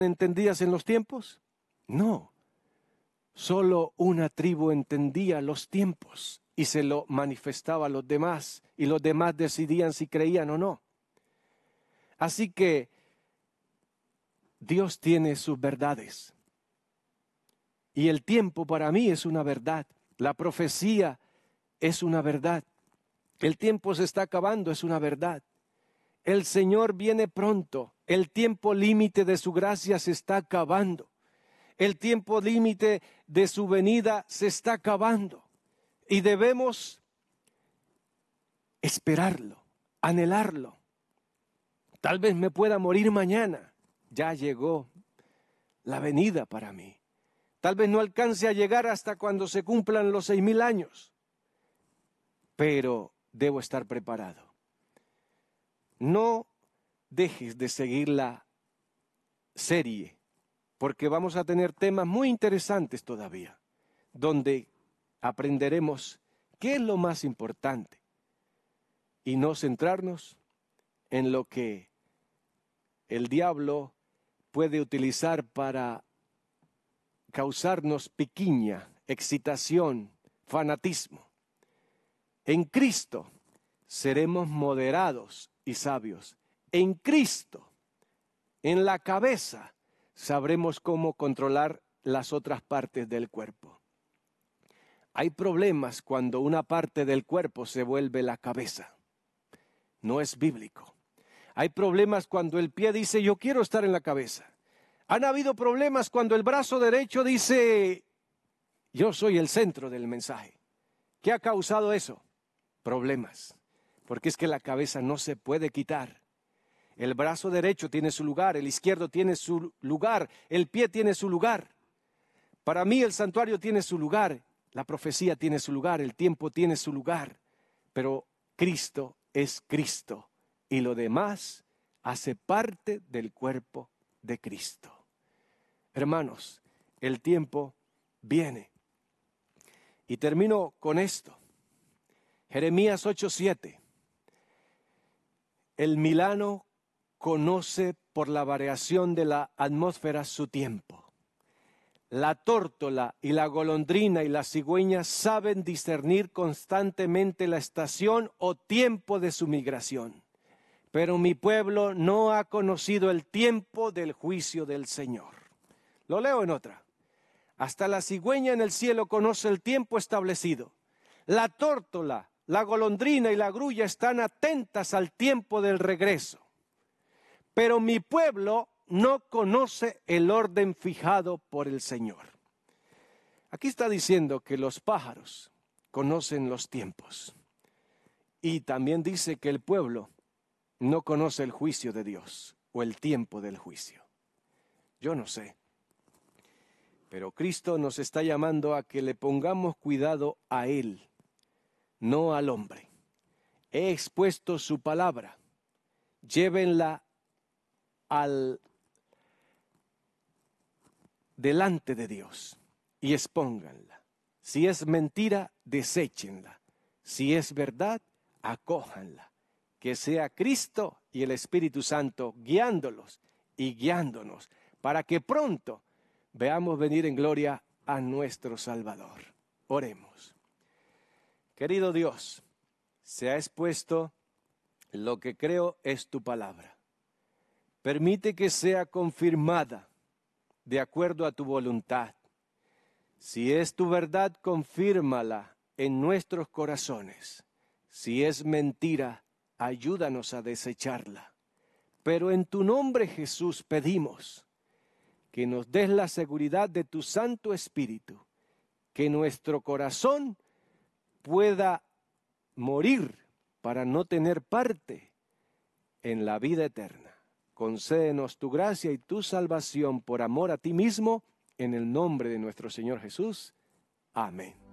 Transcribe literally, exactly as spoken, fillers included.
¿Entendías en los tiempos? No. Solo una tribu entendía los tiempos y se lo manifestaba a los demás, y los demás decidían si creían o no. Así que Dios tiene sus verdades. Y el tiempo para mí es una verdad. La profecía es una verdad. El tiempo se está acabando, es una verdad. El Señor viene pronto. El tiempo límite de su gracia se está acabando. El tiempo límite de su venida se está acabando. Y debemos esperarlo, anhelarlo. Tal vez me pueda morir mañana. Ya llegó la venida para mí. Tal vez no alcance a llegar hasta cuando se cumplan los seis mil años. Pero debo estar preparado. No dejes de seguir la serie, porque vamos a tener temas muy interesantes todavía, donde aprenderemos qué es lo más importante y no centrarnos en lo que el diablo puede utilizar para causarnos piquiña, excitación, fanatismo. En Cristo seremos moderados y sabios. En Cristo, en la cabeza, sabremos cómo controlar las otras partes del cuerpo. Hay problemas cuando una parte del cuerpo se vuelve la cabeza. No es bíblico. Hay problemas cuando el pie dice, yo quiero estar en la cabeza. Han habido problemas cuando el brazo derecho dice, yo soy el centro del mensaje. ¿Qué ha causado eso? Problemas. Porque es que la cabeza no se puede quitar. El brazo derecho tiene su lugar, el izquierdo tiene su lugar, el pie tiene su lugar. Para mí el santuario tiene su lugar, la profecía tiene su lugar, el tiempo tiene su lugar. Pero Cristo es Cristo y lo demás hace parte del cuerpo de Cristo. Hermanos, el tiempo viene. Y termino con esto. Jeremías ocho siete. El milano conoce por la variación de la atmósfera su tiempo. La tórtola y la golondrina y la cigüeña saben discernir constantemente la estación o tiempo de su migración. Pero mi pueblo no ha conocido el tiempo del juicio del Señor. Lo leo en otra. Hasta la cigüeña en el cielo conoce el tiempo establecido. La tórtola, la golondrina y la grulla están atentas al tiempo del regreso. Pero mi pueblo no conoce el orden fijado por el Señor. Aquí está diciendo que los pájaros conocen los tiempos. Y también dice que el pueblo no conoce el juicio de Dios o el tiempo del juicio. Yo no sé. Pero Cristo nos está llamando a que le pongamos cuidado a Él, no al hombre. He expuesto su palabra. Llévenla al delante de Dios y expónganla. Si es mentira, deséchenla. Si es verdad, acójanla. Que sea Cristo y el Espíritu Santo guiándolos y guiándonos para que pronto veamos venir en gloria a nuestro Salvador. Oremos. Querido Dios, se ha expuesto lo que creo es tu palabra. Permite que sea confirmada de acuerdo a tu voluntad. Si es tu verdad, confírmala en nuestros corazones. Si es mentira, ayúdanos a desecharla. Pero en tu nombre, Jesús, pedimos que nos des la seguridad de tu Santo Espíritu, que nuestro corazón pueda morir para no tener parte en la vida eterna. Concédenos tu gracia y tu salvación por amor a ti mismo, en el nombre de nuestro Señor Jesús. Amén.